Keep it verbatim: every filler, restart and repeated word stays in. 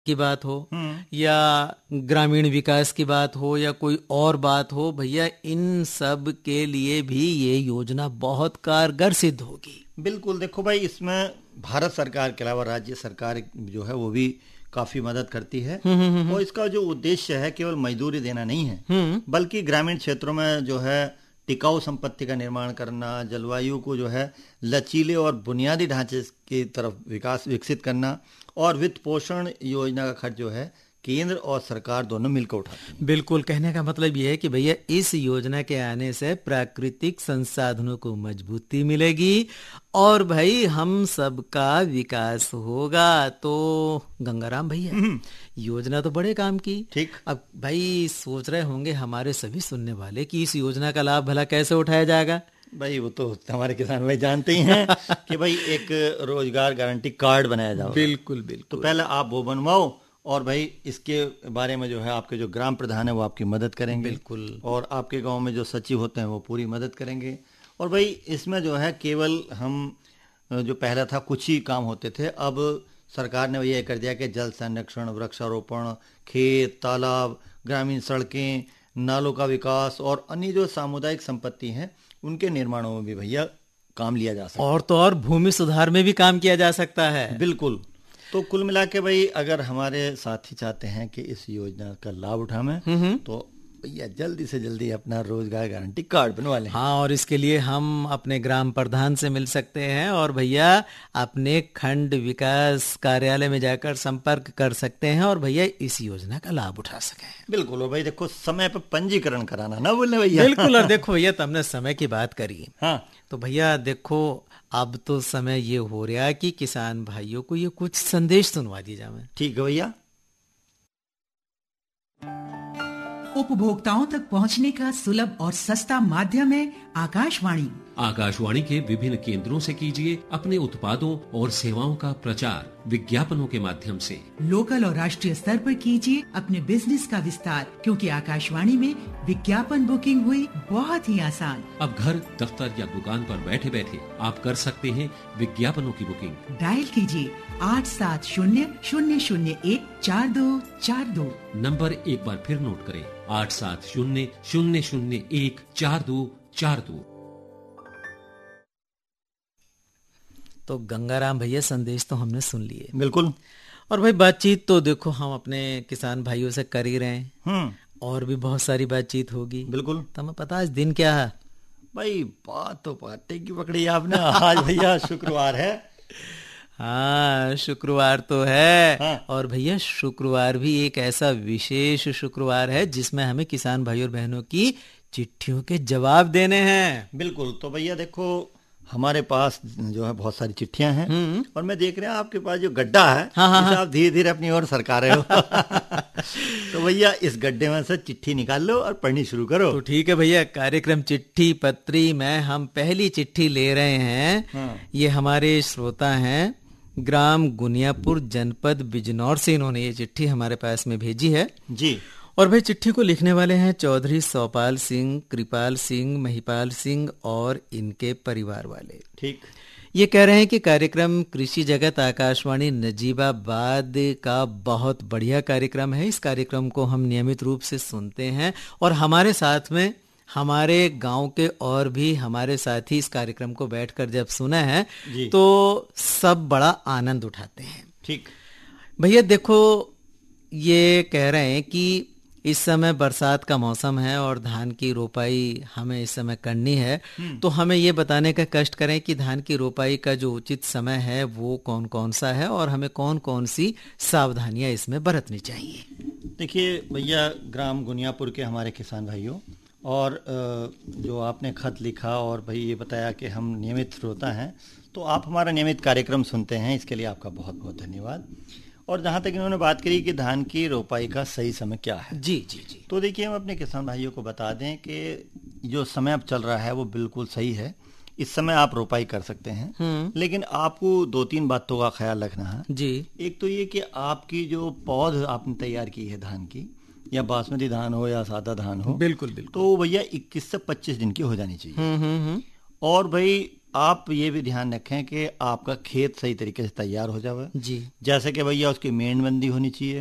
की बात हो या ग्रामीण विकास की बात हो या कोई और बात हो, भैया इन सब के लिए भी ये योजना बहुत कारगर सिद्ध होगी। बिल्कुल। देखो भाई, इसमें भारत सरकार के अलावा राज्य सरकार जो है वो भी काफी मदद करती है और इसका जो उद्देश्य है केवल मजदूरी देना नहीं है, बल्कि ग्रामीण क्षेत्रों में जो है टिकाऊ संपत्ति का निर्माण करना, जलवायु को जो है लचीले और बुनियादी ढांचे की तरफ विकास विकसित करना और वित्त पोषण योजना का खर्च जो है केंद्र और सरकार दोनों मिलकर उठाते हैं। बिल्कुल, कहने का मतलब ये है कि भैया इस योजना के आने से प्राकृतिक संसाधनों को मजबूती मिलेगी और भाई हम सबका विकास होगा। तो गंगाराम भैया, योजना तो बड़े काम की। ठीक। अब भाई सोच रहे होंगे हमारे सभी सुनने वाले कि इस योजना का लाभ भला कैसे उठाया जाएगा। भाई वो तो हमारे किसान भाई जानते ही हैं कि भाई एक रोजगार गारंटी कार्ड बनाया जाओ। बिल्कुल बिल्कुल। तो पहले आप वो बनवाओ और भाई इसके बारे में जो है आपके जो ग्राम प्रधान है वो आपकी मदद करेंगे। बिल्कुल। और आपके गांव में जो सचिव होते हैं वो पूरी मदद करेंगे। और भाई इसमें जो है केवल हम जो पहला था कुछ ही काम होते थे, अब सरकार ने ये कर दिया कि जल संरक्षण, वृक्षारोपण, खेत, तालाब, ग्रामीण सड़कें, नालों का विकास और अन्य जो सामुदायिक संपत्ति है उनके निर्माणों में भी भैया काम लिया जा सकता है। और तो और भूमि सुधार में भी काम किया जा सकता है। बिल्कुल। तो कुल मिला के भाई अगर हमारे साथी चाहते हैं कि इस योजना का लाभ उठाएं तो भैया जल्दी से जल्दी अपना रोजगार गारंटी कार्ड बनवा लें। हाँ, और इसके लिए हम अपने ग्राम प्रधान से मिल सकते हैं और भैया अपने खंड विकास कार्यालय में जाकर संपर्क कर सकते हैं और भैया इस योजना का लाभ उठा सकें। बिल्कुल। और भाई देखो, समय पर पंजीकरण कराना ना भूलने भैया। बिल्कुल। और देखो भैया, तुमने समय की बात करी। हाँ। तो भैया देखो, अब तो समय ये हो रहा है कि किसान भाइयों को ये कुछ संदेश सुनवा दी जाए। ठीक है भैया। उपभोक्ताओं तक पहुंचने का सुलभ और सस्ता माध्यम है आकाशवाणी। आकाशवाणी के विभिन्न केंद्रों से कीजिए अपने उत्पादों और सेवाओं का प्रचार विज्ञापनों के माध्यम से। लोकल और राष्ट्रीय स्तर पर कीजिए अपने बिजनेस का विस्तार, क्योंकि आकाशवाणी में विज्ञापन बुकिंग हुई बहुत ही आसान। अब घर, दफ्तर या दुकान पर बैठे बैठे आप कर सकते हैं विज्ञापनों की बुकिंग। डायल कीजिए आठ सात शून्य शून्य शून्य एक चार दो चार दो। नंबर एक बार फिर नोट करें, आठ सात शून्य शून्य शून्य एक चार दो चार दो। तो गंगाराम भैया, संदेश तो हमने सुन लिए। बिल्कुल। और भाई बातचीत तो देखो हम अपने किसान भाइयों से कर ही रहे हैं और भी बहुत सारी बातचीत होगी। बिल्कुल। तो हमें पता आज दिन क्या है भाई। बात तो पाटे की पकड़ी आपने आज भैया, शुक्रवार है। हाँ, शुक्रवार तो है। हाँ। और भैया शुक्रवार भी एक ऐसा विशेष शुक्रवार है जिसमें हमें किसान भाइयों और बहनों की चिट्ठियों के जवाब देने हैं। बिल्कुल। तो भैया देखो, हमारे पास जो है बहुत सारी चिट्ठियां हैं और मैं देख रहा हूँ आपके पास जो गड्ढा है, हाँ, हाँ, आप धीरे धीरे अपनी ओर सरका रहे हो। तो भैया इस गड्ढे में से चिट्ठी निकाल लो और पढ़नी शुरू करो। तो ठीक है भैया, कार्यक्रम चिट्ठी पत्री में हम पहली चिट्ठी ले रहे हैं। हाँ। ये हमारे श्रोता हैं ग्राम गुनियापुर, जनपद बिजनौर से इन्होंने ये चिट्ठी हमारे पास में भेजी है जी। और भाई चिट्ठी को लिखने वाले हैं चौधरी सौपाल सिंह, कृपाल सिंह, महिपाल सिंह और इनके परिवार वाले। ठीक। ये कह रहे हैं कि कार्यक्रम कृषि जगत आकाशवाणी नजीबाबाद का बहुत बढ़िया कार्यक्रम है। इस कार्यक्रम को हम नियमित रूप से सुनते हैं और हमारे साथ में हमारे गांव के और भी हमारे साथी इस कार्यक्रम को बैठकर जब सुना है तो सब बड़ा आनंद उठाते हैं। ठीक। भैया देखो, ये कह रहे हैं कि इस समय बरसात का मौसम है और धान की रोपाई हमें इस समय करनी है, तो हमें ये बताने का कष्ट करें कि धान की रोपाई का जो उचित समय है वो कौन कौन सा है और हमें कौन कौन सी सावधानियां इसमें बरतनी चाहिए। देखिए भैया, ग्राम गुनियापुर के हमारे किसान भाइयों, और जो आपने खत लिखा और भाई ये बताया कि हम नियमित श्रोता हैं, तो आप हमारा नियमित कार्यक्रम सुनते हैं, इसके लिए आपका बहुत बहुत धन्यवाद। और जहाँ तक इन्होंने बात करी कि धान की रोपाई का सही समय क्या है, जी जी जी, तो देखिए हम अपने किसान भाइयों को बता दें कि जो समय अब चल रहा है वो बिल्कुल सही है। इस समय आप रोपाई कर सकते हैं, लेकिन आपको दो तीन बातों का ख्याल रखना है जी। एक तो ये कि आपकी जो पौध आपने तैयार की है धान की, या बासमती धान हो या सादा धान हो, बिल्कुल बिल्कुल, तो भैया इक्कीस से पच्चीस दिन की हो जानी चाहिए। हम्म हम्म और भाई आप ये भी ध्यान रखें कि आपका खेत सही तरीके से तैयार हो जाए जी। जैसे कि भैया उसकी मेड़बंदी होनी चाहिए,